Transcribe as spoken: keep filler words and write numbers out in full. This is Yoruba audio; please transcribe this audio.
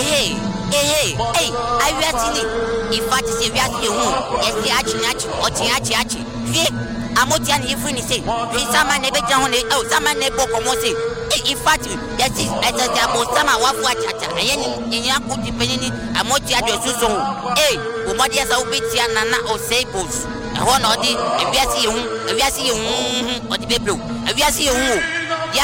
hey hey hey I we are if I say we are you yes the achi achi or achi achi fi amotian if we say we sama nebe jahon oh sama nebo komo say in fact yes as a abo sama wafu achacha ayen yin akuti penini amoti ado suso eh wo modi asa obeti anana o say boss e ho na odi e wiase hu e wiase hu o di bebro e wiase hu